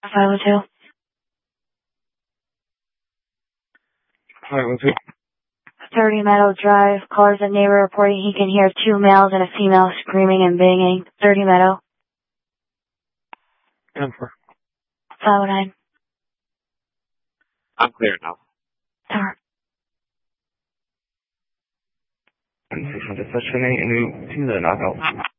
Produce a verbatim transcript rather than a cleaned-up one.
five one two. five one two. thirty Meadow Drive. Callers and neighbor reporting he can hear two males and a female screaming and banging. thirty Meadow. ten four. five oh nine. I'm clear now. Tower. six hundred, such a new to the knockout.